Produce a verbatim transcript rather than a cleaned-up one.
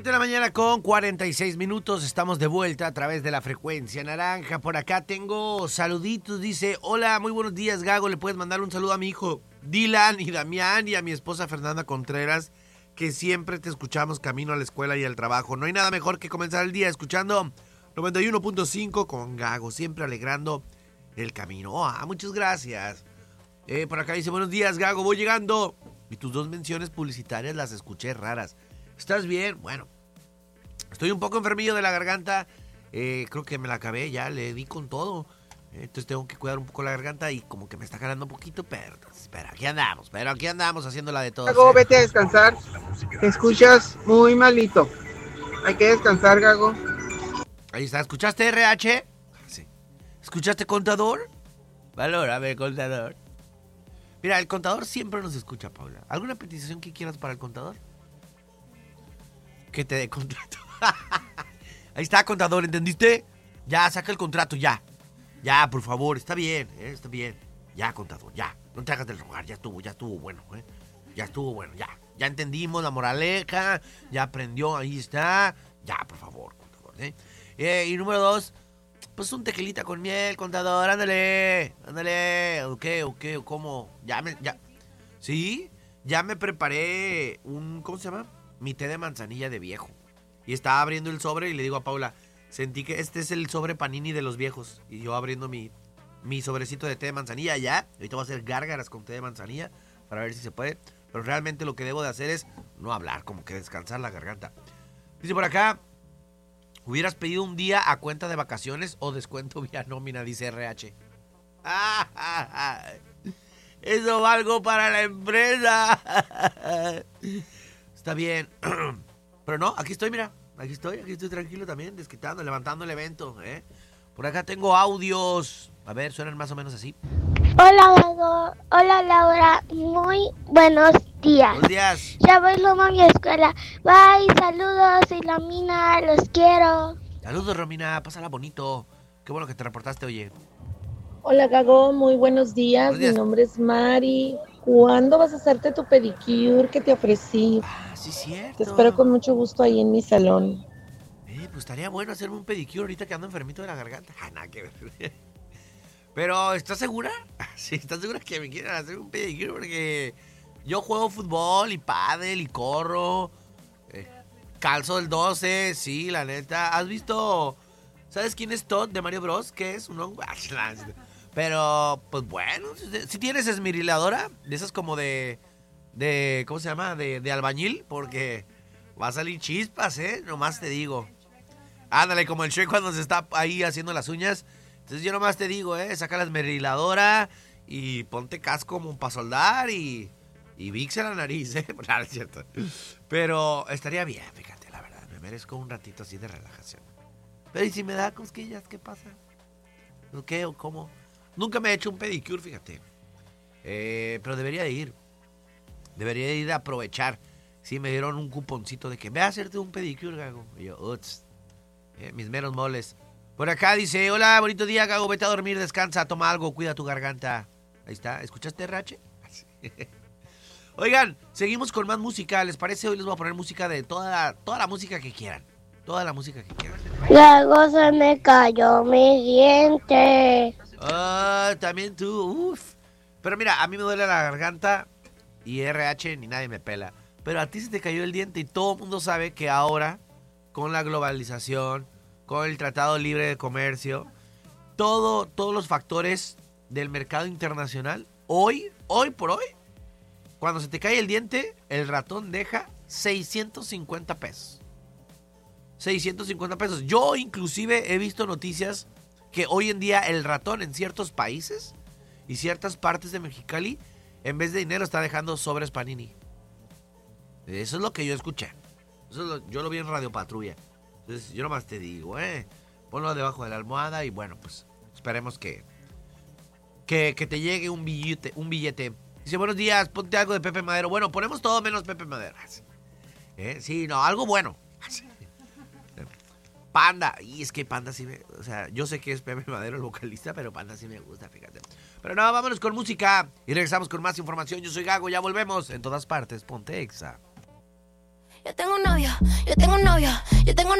siete de la mañana con cuarenta y seis minutos, estamos de vuelta a través de la frecuencia naranja. Por acá tengo saluditos, dice, hola, muy buenos días, Gago, le puedes mandar un saludo a mi hijo Dylan y Damián y a mi esposa Fernanda Contreras, que siempre te escuchamos camino a la escuela y al trabajo. No hay nada mejor que comenzar el día escuchando noventa y uno punto cinco con Gago, siempre alegrando el camino. Ah, muchas gracias. Eh, por acá dice, buenos días, Gago, voy llegando. Y tus dos menciones publicitarias las escuché raras. ¿Estás bien? Bueno, estoy un poco enfermillo de la garganta. Eh, creo que me la acabé, ya le di con todo. Eh, entonces tengo que cuidar un poco la garganta y como que me está jalando un poquito, pero, pero aquí andamos, pero aquí andamos haciéndola de todo. Gago, vete a descansar. Te escuchas muy malito. Hay que descansar, Gago. Ahí está, ¿escuchaste R H? Sí. ¿Escuchaste contador? Valórame, contador. Mira, el contador siempre nos escucha, Paula. ¿Alguna petición que quieras para el contador? Que te dé contrato. Ahí está, contador, ¿entendiste? Ya, saca el contrato, ya. Ya, por favor, está bien, ¿eh? Está bien. Ya, contador, ya. No te hagas del rogar, ya estuvo, ya estuvo bueno, ¿eh? Ya estuvo bueno, ya. Ya entendimos la moraleja, ya aprendió, ahí está. Ya, por favor, contador, ¿eh? eh y número dos, pues un tequilita con miel, contador, ándale, ándale. Ok, ok, ¿cómo? Ya me, ya. ¿Sí? Ya me preparé un, ¿cómo se llama? Mi té de manzanilla de viejo. Y estaba abriendo el sobre y le digo a Paula, sentí que este es el sobre panini de los viejos. Y yo abriendo mi, mi sobrecito de té de manzanilla ya. Ahorita voy a hacer gárgaras con té de manzanilla para ver si se puede. Pero realmente lo que debo de hacer es no hablar, como que descansar la garganta. Dice por acá, hubieras pedido un día a cuenta de vacaciones o descuento vía nómina, dice R H. ¡Ah, ah, ah! Eso valgo para la empresa. Está bien. Pero no, aquí estoy, mira. Aquí estoy, aquí estoy tranquilo también, desquitando, levantando el evento, ¿eh? Por acá tengo audios. A ver, suenan más o menos así. Hola, Gago. Hola, Laura. Muy buenos días. Buenos días. Ya voy rumbo a mi escuela. Bye, saludos, y la mina, los quiero. Saludos, Romina, pásala bonito. Qué bueno que te reportaste, oye. Hola, Gago, muy buenos días. Buenos días. Mi nombre es Mari. ¿Cuándo vas a hacerte tu pedicure que te ofrecí? Ah, sí, cierto. Te espero con mucho gusto ahí en mi salón. Eh, pues estaría bueno hacerme un pedicure ahorita que ando enfermito de la garganta. Ah, nada que ver. Pero, ¿estás segura? Sí, ¿estás segura que me quieren hacer un pedicure? Porque yo juego fútbol y pádel y corro. Eh, calzo el doce, sí, la neta. ¿Has visto? ¿Sabes quién es Todd de Mario Bros? ¿Qué es? Un hongo. Pero, pues bueno, si tienes esmeriladora, de esas como de, de ¿cómo se llama? De, de albañil, porque va a salir chispas, ¿eh? Nomás te digo. Ándale, como el Shrek cuando se está ahí haciendo las uñas. Entonces yo nomás te digo, ¿eh? Saca la esmeriladora y ponte casco como para soldar y, y Vicks en la nariz, ¿eh? No, es cierto. Pero estaría bien, fíjate, la verdad. Me merezco un ratito así de relajación. Pero ¿y si me da cosquillas? ¿Qué pasa? ¿O qué? ¿O cómo? Nunca me he hecho un pedicure, fíjate. Eh, pero debería de ir. Debería de ir a aprovechar. Sí, me dieron un cuponcito de que ve a hacerte un pedicure, Gago. Y yo, uts. Eh, mis meros moles. Por acá dice, hola, bonito día, Gago. Vete a dormir, descansa, toma algo, cuida tu garganta. Ahí está. ¿Escuchaste, R H? Oigan, seguimos con más música. ¿Les parece? Hoy les voy a poner música de toda, toda la música que quieran. Toda la música que quieran. Gago, se me cayó mi diente. Ah, también tú, uff. Pero mira, a mí me duele la garganta y R H ni nadie me pela. Pero a ti se te cayó el diente y todo el mundo sabe que ahora, con la globalización, con el Tratado Libre de Comercio, todo, todos los factores del mercado internacional, hoy, hoy por hoy, cuando se te cae el diente, el ratón deja seiscientos cincuenta pesos. seiscientos cincuenta pesos. Yo inclusive he visto noticias que hoy en día el ratón en ciertos países y ciertas partes de Mexicali, en vez de dinero está dejando sobres Panini. Eso es lo que yo escuché. Eso es lo, yo lo vi en Radio Patrulla. Entonces yo nomás te digo, eh, ponlo debajo de la almohada y bueno, pues esperemos que que, que te llegue un billete, un billete. Dice, buenos días, ponte algo de Pepe Madero. Bueno, ponemos todo menos Pepe Madero. ¿Eh? Sí, no, algo bueno. Panda, y es que Panda sí me... O sea, yo sé que es Pepe Madero el vocalista, pero Panda sí me gusta, fíjate. Pero no, vámonos con música y regresamos con más información. Yo soy Gago, ya volvemos. En todas partes, ponte Exa. Yo tengo un novio yo tengo un novio